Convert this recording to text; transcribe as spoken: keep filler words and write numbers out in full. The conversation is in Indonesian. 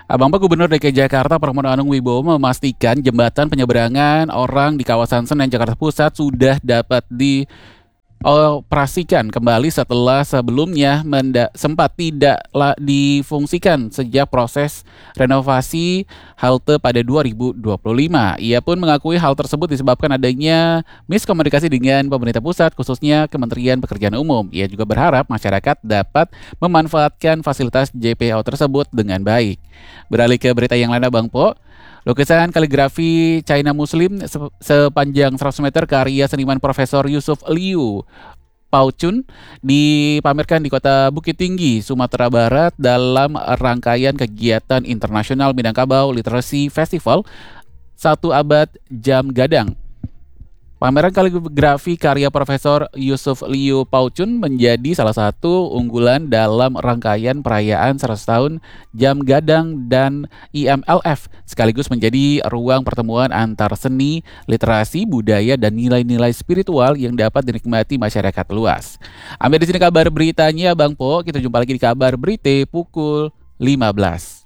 Abang Pak Gubernur D K I Jakarta Pramono Anung Wibowo memastikan jembatan penyeberangan orang di kawasan Senen Jakarta Pusat sudah dapat dioperasikan kembali setelah sebelumnya menda- sempat tidak la- difungsikan sejak proses renovasi halte pada dua ribu dua puluh lima. Ia pun mengakui hal tersebut disebabkan adanya miskomunikasi dengan pemerintah pusat, khususnya Kementerian Pekerjaan Umum. Ia juga berharap masyarakat dapat memanfaatkan fasilitas J P O tersebut dengan baik. Beralih ke berita yang lain, Bang Po. Lukisan kaligrafi China Muslim se- sepanjang seratus meter karya seniman Profesor Yusuf Liu Paucun dipamerkan di Kota Bukit Tinggi, Sumatera Barat dalam rangkaian kegiatan Internasional Minangkabau Literacy Festival Satu Abad Jam Gadang. Pameran kaligrafi karya Profesor Yusuf Liu Paucun menjadi salah satu unggulan dalam rangkaian perayaan seratus tahun Jam Gadang dan I M L F, sekaligus menjadi ruang pertemuan antar seni, literasi, budaya, dan nilai-nilai spiritual yang dapat dinikmati masyarakat luas. Ambil di sini kabar beritanya, Bang Po. Kita jumpa lagi di kabar berita pukul lima belas.